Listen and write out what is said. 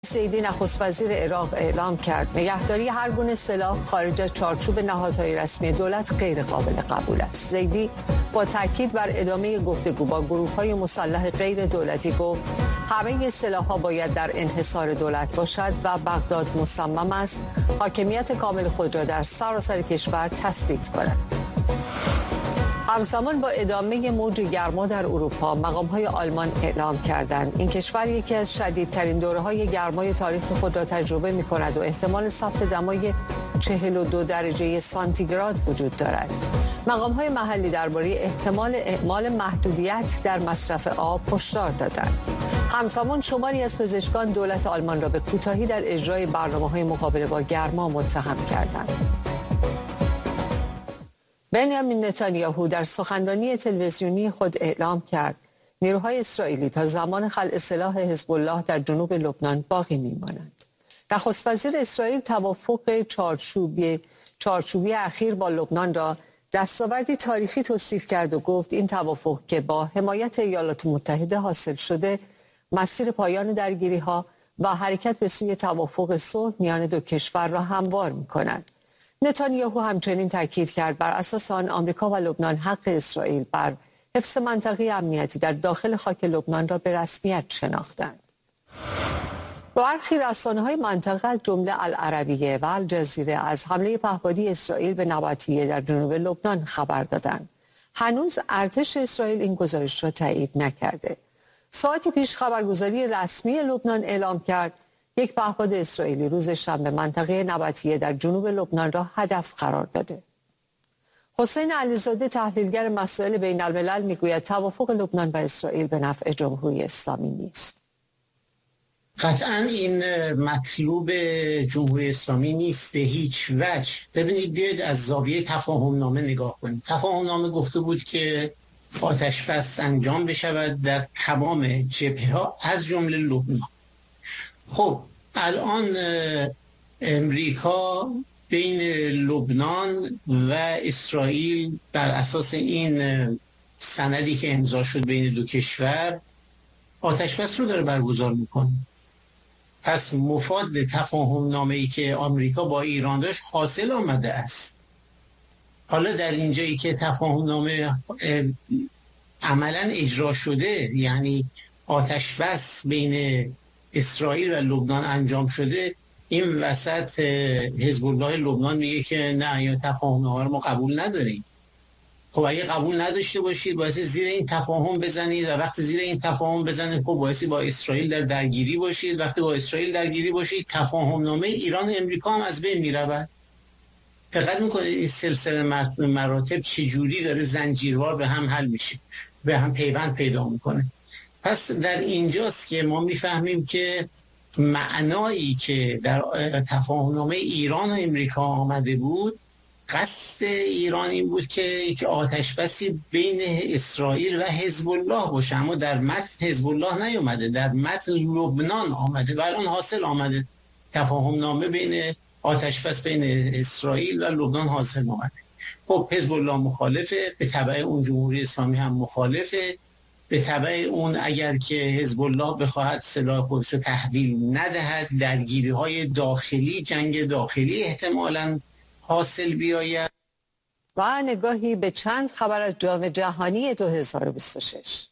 زیدی نخست وزیر عراق اعلام کرد نگهداری هر گونه سلاح خارج از چارچوب نهادهای رسمی دولت غیر قابل قبول است. زیدی با تاکید بر ادامه گفتگو با گروه‌های مسلح غیر دولتی گفت همه سلاح‌ها باید در انحصار دولت باشد و بغداد مصمم است حاکمیت کامل خود را در سراسر کشور تثبیت کند. همزمان با ادامه موج گرما در اروپا، مقام‌های آلمان اعلام کردند این کشور یکی از شدیدترین دوره‌های گرمای تاریخ خود را تجربه می‌کند و احتمال ثبت دمای 42 درجه سانتیگراد وجود دارد. مقام‌های محلی درباره احتمال اعمال محدودیت در مصرف آب هشدار دادند. همزمان شماری از پزشکان دولت آلمان را به کوتاهی در اجرای برنامه‌های مقابله با گرما متهم کردند. بنیامین نتانیاهو در سخنرانی تلویزیونی خود اعلام کرد نیروهای اسرائیلی تا زمان خلع سلاح حزب الله در جنوب لبنان باقی میمانند. نخست وزیر اسرائیل توافق چارچوبی اخیر با لبنان را دستاوردی تاریخی توصیف کرد و گفت این توافق که با حمایت ایالات متحده حاصل شده مسیر پایان درگیری‌ها و حرکت به سوی توافق صلح میان دو کشور را هموار می‌کند. نتانیاهو همچنین تاکید کرد بر اساس آن آمریکا و لبنان حق اسرائیل بر حفظ منطقه امنیتی در داخل خاک لبنان را به رسمیت شناختند. برخی رسانه‌های منطقه از جمله العربیه و الجزیره از حمله پهپادی اسرائیل به نبطیه در جنوب لبنان خبر دادند. هنوز ارتش اسرائیل این گزارش را تایید نکرده. ساعتی پیش خبرگزاری رسمی لبنان اعلام کرد یک پهپاد اسرائیلی روز شنبه منطقه نبطیه در جنوب لبنان را هدف قرار داده. حسین علیزاده تحلیلگر مسائل بین الملل میگوید توافق لبنان و اسرائیل به نفع جمهوری اسلامی نیست. قطعاً این مطلوب جمهوری اسلامی نیست به هیچ وجه. ببینید بیاید از زاویه تفاهم نامه نگاه کنید. تفاهم نامه گفته بود که آتش بس انجام بشود در تمام جبهه‌ها از جمله لبنان. خب الان امریکا بین لبنان و اسرائیل بر اساس این سندی که امضا شد بین دو کشور آتش‌بس رو داره برگزار میکنه. پس مفاد تفاهم نامه‌ای که آمریکا با ایران داشت حاصل آمده است. حالا در اینجایی که تفاهم نامه عملاً اجرا شده، یعنی آتش‌بس بین اسرائیل و لبنان انجام شده، این وسط حزب الله لبنان میگه که نه یا تفاهم نامه رو ما قبول نداریم. خب اگه قبول نداشته باشید باعث زیر این تفاهم بزنید و وقتی زیر این تفاهم بزنید خب باعث با اسرائیل در درگیری باشید. وقتی با اسرائیل درگیری باشید تفاهم نامه ایران و امریکا هم از بین میرود. دقت میکنید این سلسله مراتب چجوری داره زنجیروار به هم حل میشه، به هم پیوند پیدا میکنه. پس در اینجاست که ما میفهمیم که معنایی که در تفاهمنامه ایران و امریکا آمده بود، قصد ایران این بود که یک آتش‌بسی بین اسرائیل و حزب الله باشه، اما در متن حزب الله نیامده، در متن لبنان آمده و الان حاصل آمده. تفاهمنامه بین آتش‌بس بین اسرائیل و لبنان حاصل آمده. خب حزب الله مخالفه، به تبع اون جمهوری اسلامی هم مخالفه، به تبع اون اگر که حزب الله بخواهد سلاح خودش رو تحویل ندهد، درگیری‌های داخلی، جنگ داخلی احتمالاً حاصل بیاید. و نگاهی به چند خبر از جام جهانی 2026.